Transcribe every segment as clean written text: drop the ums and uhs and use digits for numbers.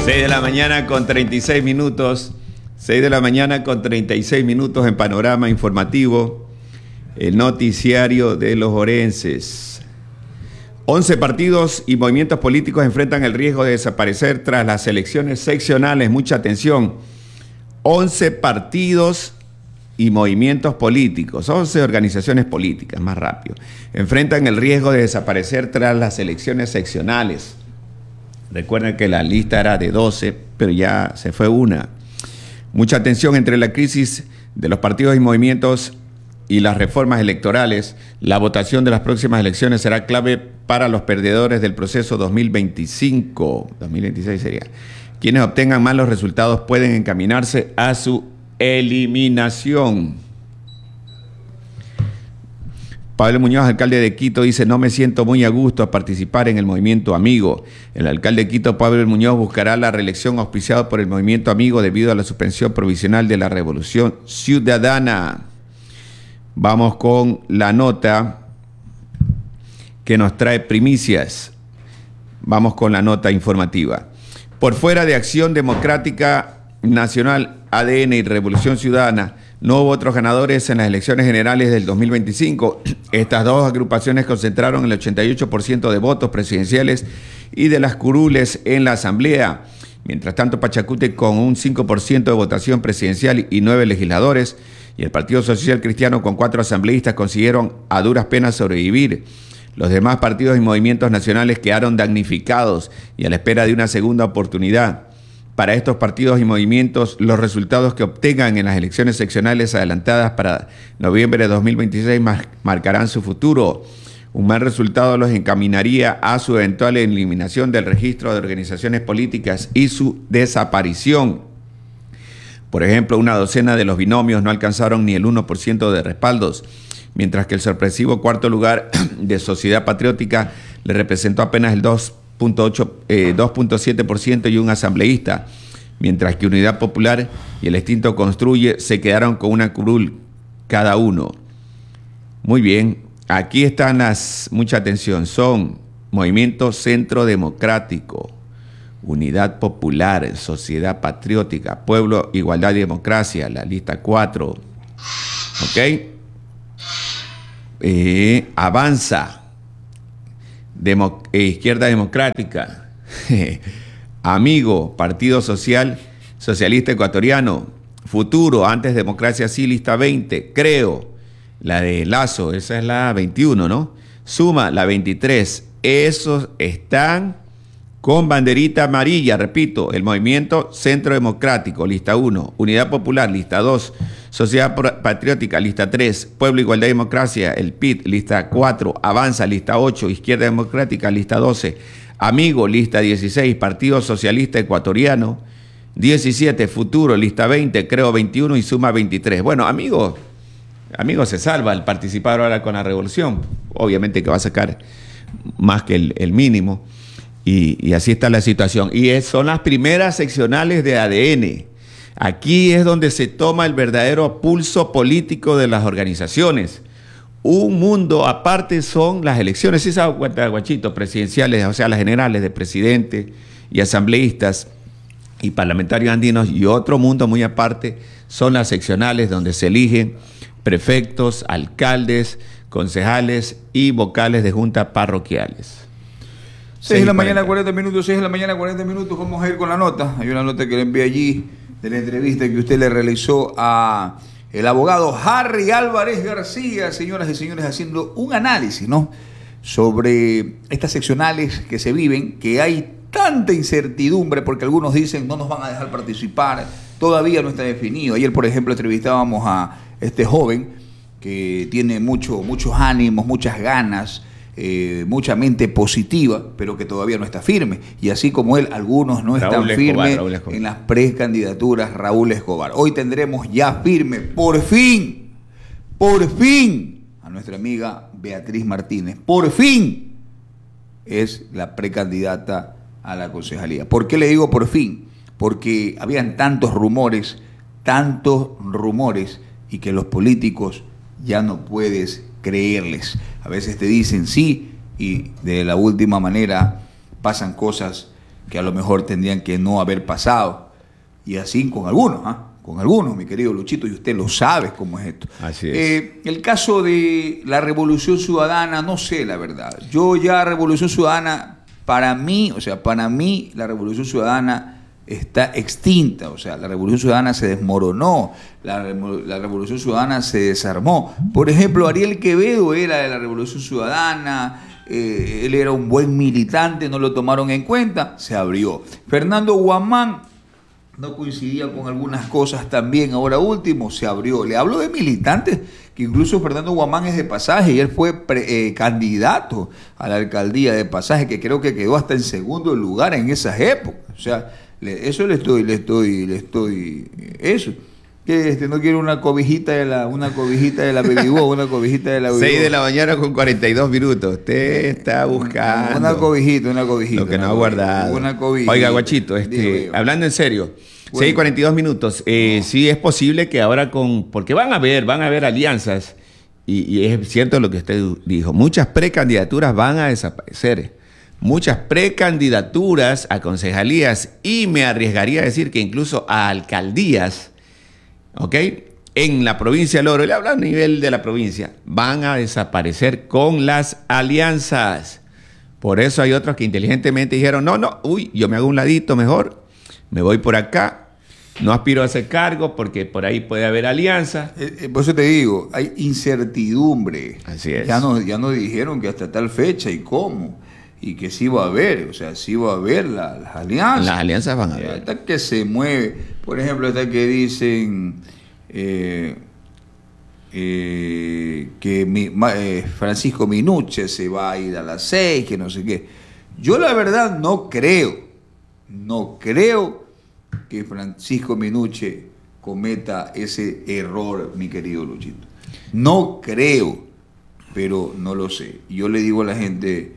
6 de la mañana con 36 minutos. 6 de la mañana con 36 minutos en Panorama Informativo, el noticiario de los orenses. 11 partidos y movimientos políticos enfrentan el riesgo de desaparecer tras las elecciones seccionales. Mucha atención. 11 partidos y movimientos políticos, 11 organizaciones políticas, más rápido, enfrentan el riesgo de desaparecer tras las elecciones seccionales. Recuerden que la lista era de 12, pero ya se fue una. Mucha atención entre la crisis de los partidos y movimientos y las reformas electorales. La votación de las próximas elecciones será clave para los perdedores del proceso 2025. 2026 sería. Quienes obtengan malos resultados pueden encaminarse a su eliminación. Pablo Muñoz, alcalde de Quito, dice: no me siento muy a gusto a participar en el movimiento Amigo. El alcalde de Quito, Pablo Muñoz, buscará la reelección auspiciado por el movimiento Amigo debido a la suspensión provisional de la Revolución Ciudadana. Vamos con la nota que nos trae primicias. Vamos con la nota informativa. Por fuera de Acción Democrática Nacional, ADN y Revolución Ciudadana, no hubo otros ganadores en las elecciones generales del 2025. Estas dos agrupaciones concentraron el 88% de votos presidenciales y de las curules en la Asamblea. Mientras tanto, Pachacute con un 5% de votación presidencial y 9 legisladores, y el Partido Social Cristiano con 4 asambleístas consiguieron a duras penas sobrevivir. Los demás partidos y movimientos nacionales quedaron damnificados y a la espera de una segunda oportunidad. Para estos partidos y movimientos, los resultados que obtengan en las elecciones seccionales adelantadas para noviembre de 2026 marcarán su futuro. Un mal resultado los encaminaría a su eventual eliminación del registro de organizaciones políticas y su desaparición. Por ejemplo, una docena de los binomios no alcanzaron ni el 1% de respaldos, mientras que el sorpresivo cuarto lugar de Sociedad Patriótica le representó apenas el 2.7% y un asambleísta, mientras que Unidad Popular y el extinto Construye se quedaron con una curul cada uno. Muy bien, aquí están mucha atención, son Movimiento Centro Democrático, Unidad Popular, Sociedad Patriótica, Pueblo, Igualdad y Democracia, la lista 4, ¿ok? Avanza, Izquierda Democrática, Amigo, Partido Socialista Ecuatoriano, Futuro, antes Democracia Sí, lista 20, Creo, la de Lazo, esa es la 21, ¿no? Suma, la 23, esos están con banderita amarilla, repito, el Movimiento Centro Democrático, lista 1, Unidad Popular, lista 2, Sociedad Patriótica, lista 3, Pueblo, Igualdad y Democracia, el PID, lista 4, Avanza, lista 8, Izquierda Democrática, lista 12, Amigo, lista 16, Partido Socialista Ecuatoriano, 17, Futuro, lista 20, Creo 21 y Suma 23. Bueno, Amigo se salva al participar ahora con la revolución, obviamente que va a sacar más que el mínimo. Y así está la situación. Y son las primeras seccionales de ADN. Aquí es donde se toma el verdadero pulso político de las organizaciones. Un mundo aparte son las elecciones, ¿sí se da cuenta, Guachito? Presidenciales, o sea, las generales de presidente y asambleístas y parlamentarios andinos. Y otro mundo muy aparte son las seccionales donde se eligen prefectos, alcaldes, concejales y vocales de juntas parroquiales. 6 de la mañana, 40 minutos, 6 de la mañana, 40 minutos. Vamos a ir con la nota. Hay una nota que le envié allí de la entrevista que usted le realizó a el abogado Harry Álvarez García, señoras y señores, haciendo un análisis, ¿no?, sobre estas seccionales que se viven, que hay tanta incertidumbre porque algunos dicen no nos van a dejar participar, todavía no está definido. Ayer, por ejemplo, entrevistábamos a este joven que tiene muchos ánimos, muchas ganas, mucha mente positiva, pero que todavía no está firme. Y así como él, algunos no están firmes en las precandidaturas. Raúl Escobar. Hoy tendremos ya firme, por fin, a nuestra amiga Beatriz Martínez. Por fin es la precandidata a la concejalía. ¿Por qué le digo por fin? Porque habían tantos rumores, y que los políticos ya no puedes creerles. A veces te dicen sí y de la última manera pasan cosas que a lo mejor tendrían que no haber pasado. Y así con algunos, con algunos, mi querido Luchito, y usted lo sabe cómo es esto. Así es. El caso de la Revolución Ciudadana, no sé la verdad. Yo ya Revolución Ciudadana, para mí la Revolución Ciudadana está extinta. O sea, la Revolución Ciudadana se desmoronó, la Revolución Ciudadana se desarmó. Por ejemplo, Ariel Quevedo era de la Revolución Ciudadana, él era un buen militante, no lo tomaron en cuenta, se abrió. Fernando Guamán no coincidía con algunas cosas también, ahora último, se abrió. Le hablo de militantes, que incluso Fernando Guamán es de Pasaje y él fue candidato a la alcaldía de Pasaje, que creo que quedó hasta en segundo lugar en esas épocas. O sea, eso le estoy, eso. Que no quiero una cobijita de la Baby Bo, una cobijita de la Baby Bo. 6 de la mañana con 42 minutos. Usted está buscando. Una cobijita. Lo que no ha guardado. Una cobijita. Oiga, Guachito, hablando en serio, bueno. 6 y 42 minutos. Sí es posible que ahora porque van a haber alianzas, y es cierto lo que usted dijo, muchas precandidaturas van a desaparecer. Muchas precandidaturas a concejalías, y me arriesgaría a decir que incluso a alcaldías, ¿ok? En la provincia del Oro, le hablo a nivel de la provincia, van a desaparecer con las alianzas. Por eso hay otros que inteligentemente dijeron, yo me hago un ladito mejor, me voy por acá, no aspiro a ese cargo porque por ahí puede haber alianza. Por eso te digo, hay incertidumbre. Así es. Ya nos dijeron que hasta tal fecha y cómo, y que sí va a haber, o sea, sí va a haber las alianzas. Las alianzas van a haber. Hasta que se mueve, por ejemplo, hasta que dicen Francisco Minuche se va a ir a las 6, que no sé qué. Yo la verdad no creo que Francisco Minuche cometa ese error, mi querido Luchito. No creo, pero no lo sé. Yo le digo a la gente...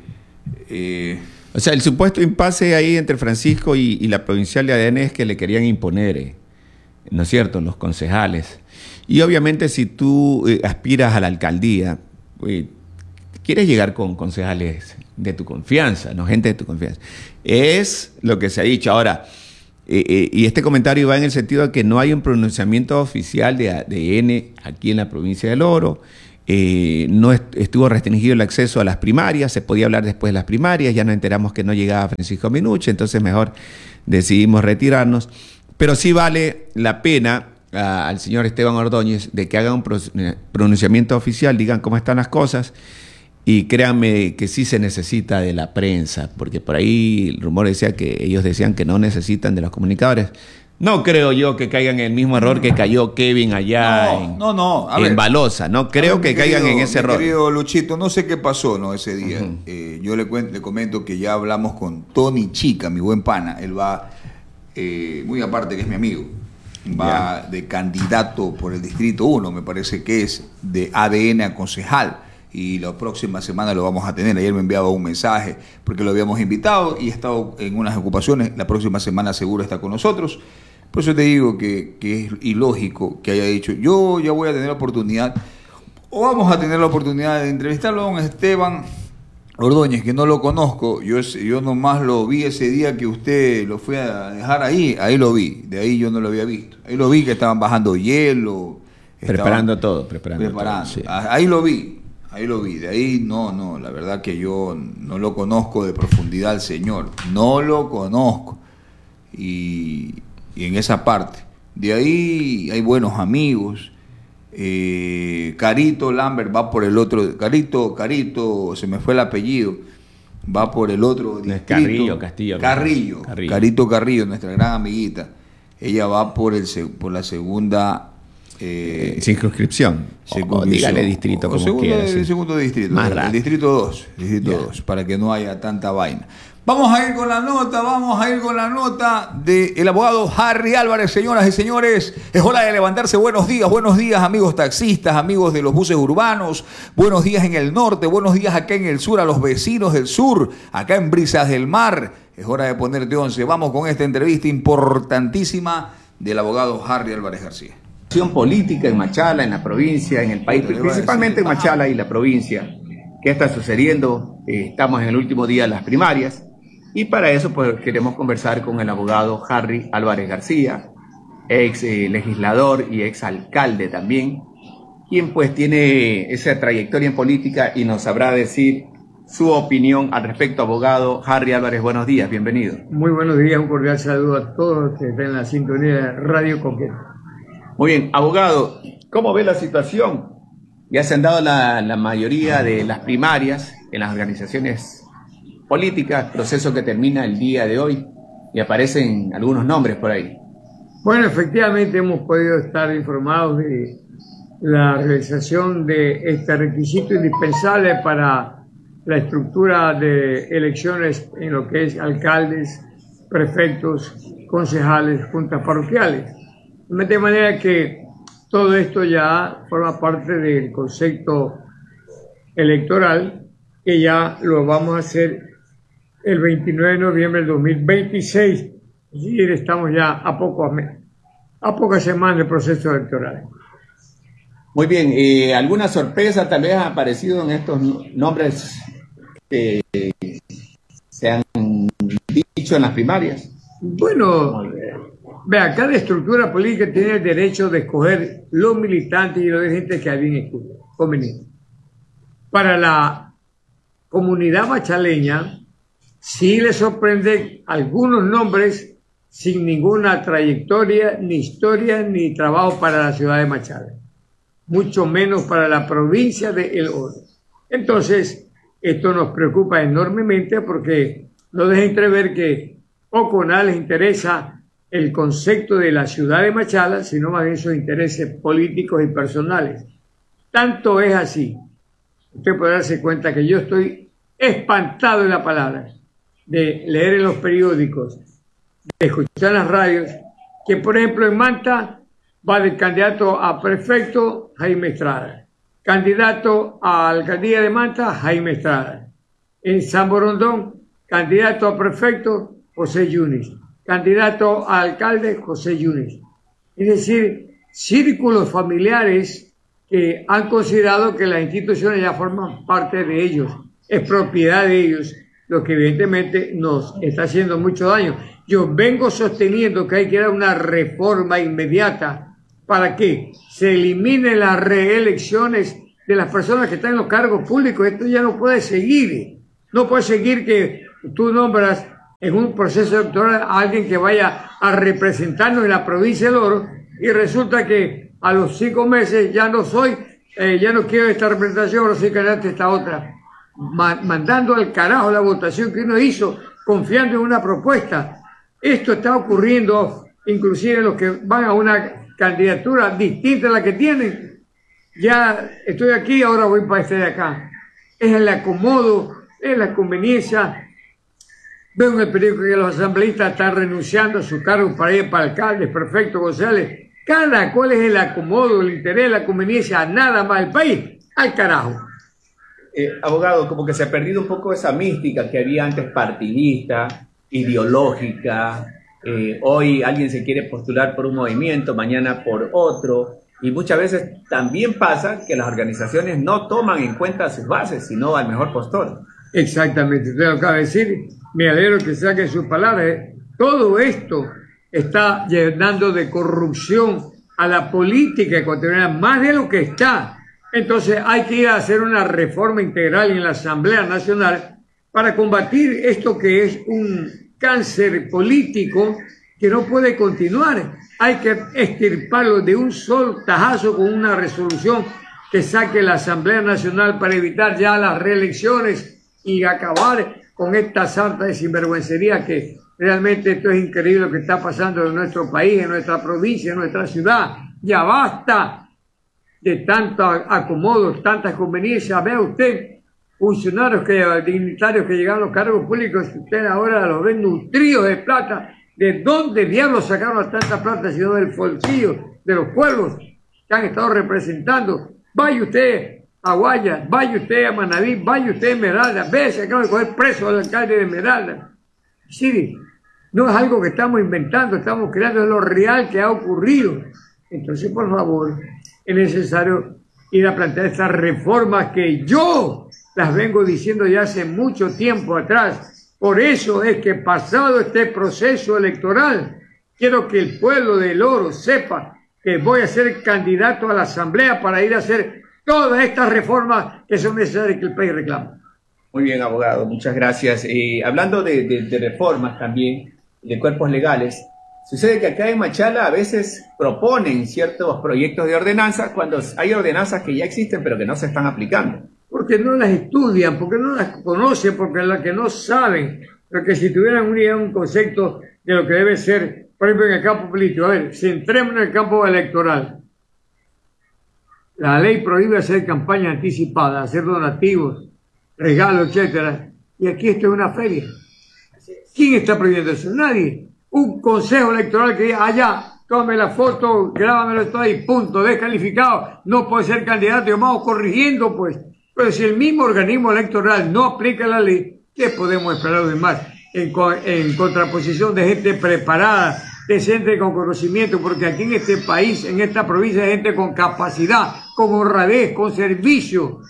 o sea, el supuesto impasse ahí entre Francisco y la provincial de ADN es que le querían imponer, ¿no es cierto?, los concejales. Y obviamente si tú aspiras a la alcaldía, quieres llegar con concejales de tu confianza, no gente de tu confianza. Es lo que se ha dicho. Ahora, y este comentario va en el sentido de que no hay un pronunciamiento oficial de ADN aquí en la provincia del Oro. No estuvo restringido el acceso a las primarias, se podía hablar después de las primarias, ya nos enteramos que no llegaba Francisco Minuche, entonces mejor decidimos retirarnos. Pero sí vale la pena al señor Esteban Ordóñez de que haga un pronunciamiento oficial, digan cómo están las cosas, y créanme que sí se necesita de la prensa, porque por ahí el rumor decía que ellos decían que no necesitan de los comunicadores. No creo yo que caigan en el mismo error que cayó Kevin allá en Balosa. No creo que caigan en ese error. Querido Luchito, no sé qué pasó ese día. Yo le comento que ya hablamos con Tony Chica, mi buen pana. Él va, muy aparte que es mi amigo, va de candidato por el Distrito 1, me parece que es de ADN a concejal. Y la próxima semana lo vamos a tener. Ayer me enviaba un mensaje porque lo habíamos invitado y ha estado en unas ocupaciones. La próxima semana seguro está con nosotros. Por eso te digo que es ilógico que haya dicho, yo ya voy a tener la oportunidad, o vamos a tener la oportunidad de entrevistarlo a don Esteban Ordóñez, que no lo conozco. Yo nomás lo vi ese día que usted lo fue a dejar ahí lo vi. De ahí yo no lo había visto. Ahí lo vi que estaban bajando hielo. Preparando todo. Sí. Ahí lo vi. De ahí no, la verdad que yo no lo conozco de profundidad al señor, no lo conozco, y en esa parte, de ahí hay buenos amigos. Carito Lambert va por el otro, Carito, se me fue el apellido, va por el otro distrito. Carrillo, Carito Carrillo, nuestra gran amiguita, ella va por la segunda circunscripción. Dígale distrito como quiera. El segundo distrito. Más raro. El distrito 2. Distrito 2, para que no haya tanta vaina. Vamos a ir con la nota del abogado Harry Álvarez, señoras y señores. Es hora de levantarse. Buenos días, amigos taxistas, amigos de los buses urbanos. Buenos días en el norte, buenos días acá en el sur, a los vecinos del sur, acá en Brisas del Mar. Es hora de ponerte 11. Vamos con esta entrevista importantísima del abogado Harry Álvarez García. Política en Machala, en la provincia, en el país, principalmente en Machala y la provincia. ¿Qué está sucediendo? Estamos en el último día de las primarias. Y para eso pues queremos conversar con el abogado Harry Álvarez García, ex legislador y ex alcalde también, quien pues tiene esa trayectoria en política y nos sabrá decir su opinión al respecto. Abogado Harry Álvarez, buenos días, bienvenido. Muy buenos días, un cordial saludo a todos los que estén en la sintonía de Radio Coqueta. Muy bien, abogado, ¿cómo ve la situación? Ya se han dado la mayoría de las primarias en las organizaciones políticas, proceso que termina el día de hoy y aparecen algunos nombres por ahí. Bueno, efectivamente hemos podido estar informados de la realización de este requisito indispensable para la estructura de elecciones en lo que es alcaldes, prefectos, concejales, juntas parroquiales. De manera que todo esto ya forma parte del concepto electoral que ya lo vamos a hacer el 29 de noviembre del 2026. Es decir, estamos ya a pocas semanas del proceso electoral. Muy bien, ¿alguna sorpresa tal vez ha aparecido en estos nombres que se han dicho en las primarias? Bueno, vea, cada estructura política tiene el derecho de escoger los militantes y los dirigentes que alguien conveniente. Para la comunidad machaleña, sí le sorprenden algunos nombres sin ninguna trayectoria, ni historia, ni trabajo para la ciudad de Machala, mucho menos para la provincia de El Oro. Entonces, esto nos preocupa enormemente porque nos deja entrever que poco o nada les interesa el concepto de la ciudad de Machala, sino más bien sus intereses políticos y personales. Tanto es así, usted puede darse cuenta que yo estoy espantado en la palabra, de leer en los periódicos, de escuchar en las radios, que por ejemplo en Manta va del candidato a prefecto Jaime Estrada, candidato a alcaldía de Manta Jaime Estrada, en San Borondón candidato a prefecto José Yunes, candidato a alcalde José Yunes. Es decir, círculos familiares que han considerado que las instituciones ya forman parte de ellos, es propiedad de ellos, lo que evidentemente nos está haciendo mucho daño. Yo vengo sosteniendo que hay que dar una reforma inmediata para que se eliminen las reelecciones de las personas que están en los cargos públicos. Esto ya no puede seguir. No puede seguir que tú nombras en un proceso electoral a alguien que vaya a representarnos en la provincia del Oro y resulta que a los 5 meses ya no quiero esta representación, ahora soy candidato a esta otra. Mandando al carajo la votación que uno hizo confiando en una propuesta. Esto está ocurriendo inclusive en los que van a una candidatura distinta a la que tienen. Ya estoy aquí, ahora voy para este de acá. Es el acomodo, es la conveniencia. Veo en el periódico que los asambleístas están renunciando a sus cargos para ir para alcaldes, prefectos, concejales. Cada cual es el acomodo, el interés, la conveniencia, nada más el país, al carajo. Abogado, como que se ha perdido un poco esa mística que había antes partidista, ideológica. Hoy alguien se quiere postular por un movimiento, mañana por otro. Y muchas veces también pasa que las organizaciones no toman en cuenta sus bases, sino al mejor postor. Exactamente, usted lo acaba de decir. Me alegro que saquen sus palabras. Todo esto está llenando de corrupción a la política ecuatoriana, más de lo que está. Entonces hay que ir a hacer una reforma integral en la Asamblea Nacional para combatir esto que es un cáncer político que no puede continuar. Hay que extirparlo de un solo tajazo con una resolución que saque la Asamblea Nacional para evitar ya las reelecciones y acabar con esta sarta de sinvergüencería que realmente esto es increíble lo que está pasando en nuestro país, en nuestra provincia, en nuestra ciudad. Ya basta de tantos acomodos, tantas conveniencias. Vea usted, funcionarios, dignitarios que llegan a los cargos públicos, usted ahora los ven nutridos de plata. ¿De dónde diablos sacaron tanta plata, sino del bolsillo de los pueblos que han estado representando? Vaya usted a Guayas, vaya usted a Manaví, vaya usted a Esmeralda, ve, se acaba de coger preso al alcalde de Esmeralda. Sí, no es algo que estamos inventando, estamos creando lo real que ha ocurrido. Entonces, por favor, es necesario ir a plantear estas reformas que yo las vengo diciendo ya hace mucho tiempo atrás, Por eso es que pasado este proceso electoral, quiero que el pueblo del Oro sepa que voy a ser candidato a la Asamblea para ir a hacer todas estas reformas que son necesarias que el país reclama. Muy bien, abogado, muchas gracias. Hablando de reformas también, de cuerpos legales, sucede que acá en Machala a veces proponen ciertos proyectos de ordenanza cuando hay ordenanzas que ya existen pero que no se están aplicando. Porque no las estudian, porque no las conocen, porque las que no saben, porque si tuvieran un concepto de lo que debe ser, por ejemplo, en el campo político. A ver, centrémonos en el campo electoral. La ley prohíbe hacer campaña anticipada, hacer donativos, regalos, etcétera. Y aquí esto es una feria. ¿Quién está prohibiendo eso? Nadie. Un consejo electoral que diga, allá, tome la foto, grábamelo todo ahí, punto, descalificado, no puede ser candidato, y vamos corrigiendo, pues. Pero si el mismo organismo electoral no aplica la ley, ¿qué podemos esperar los demás? En contraposición de gente preparada, de gente con conocimiento, porque aquí en este país, en esta provincia, hay gente con capacidad, con honradez, con servicio.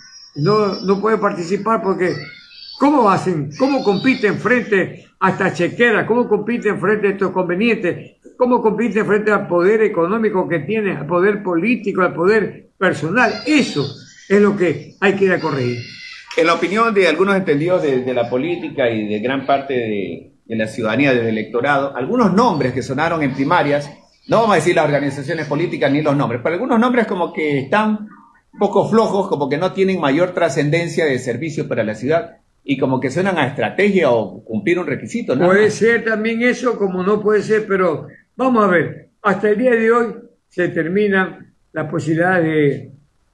No puede participar porque ¿cómo hacen? ¿Cómo compiten frente a esta chequera? ¿Cómo compiten frente a estos convenientes? ¿Cómo compiten frente al poder económico que tiene, al poder político, al poder personal? Eso es lo que hay que ir a corregir. En la opinión de algunos entendidos de la política y de gran parte de la ciudadanía, del electorado, algunos nombres que sonaron en primarias, no vamos a decir las organizaciones políticas ni los nombres, pero algunos nombres como que están un poco flojos, como que no tienen mayor trascendencia de servicio para la ciudad y como que suenan a estrategia o cumplir un requisito, ¿no? Puede ser también eso, como no puede ser, pero vamos a ver, hasta el día de hoy se terminan las posibilidades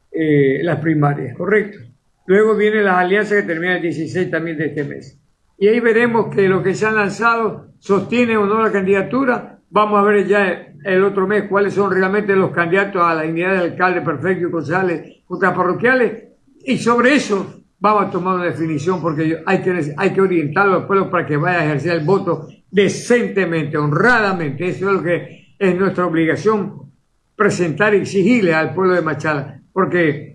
de las primarias, ¿correcto? Luego vienen las alianzas que terminan el 16 también de este mes. Y ahí veremos que los que se han lanzado sostienen o no la candidatura. Vamos a ver ya el otro mes cuáles son realmente los candidatos a la dignidad de alcalde perfecto y concejales parroquiales. Y sobre eso vamos a tomar una definición porque hay que orientar a los pueblos para que vayan a ejercer el voto decentemente, honradamente. Eso es lo que es nuestra obligación, presentar y exigirle al pueblo de Machala. Porque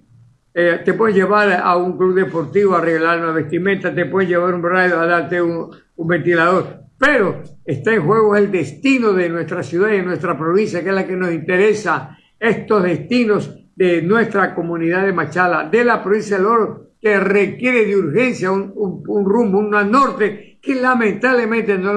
te pueden llevar a un club deportivo a arreglar una vestimenta, te pueden llevar un radio a darte un ventilador, pero está en juego el destino de nuestra ciudad y de nuestra provincia, que es la que nos interesa, estos destinos de nuestra comunidad de Machala, de la provincia del Oro, que requiere de urgencia un rumbo, un norte que lamentablemente no